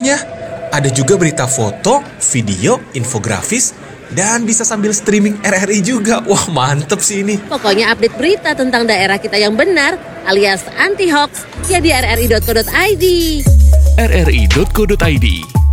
websitenya. Ada juga berita foto, video, infografis, dan bisa sambil streaming RRI juga. Wah, mantep sih ini. Pokoknya update berita tentang daerah kita yang benar alias anti-hoax ya di rri.co.id. rri.co.id